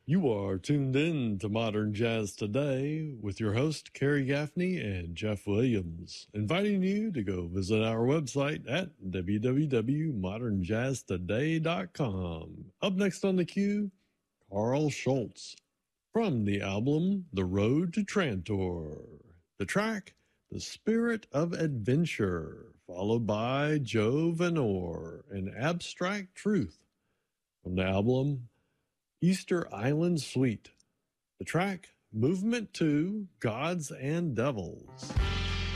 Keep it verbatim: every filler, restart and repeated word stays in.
You are tuned in to Modern Jazz Today with your host, Kerry Gaffney and Jeff Williams, inviting you to go visit our website at w w w dot modern jazz today dot com. Up next on the queue, Carl Schultz from the album The Road to Trantor. The track, The Spirit of Adventure, followed by Joe Vanore and Abstract Truth from the album Easter Island Suite. The track, Movement two, Gods and Devils.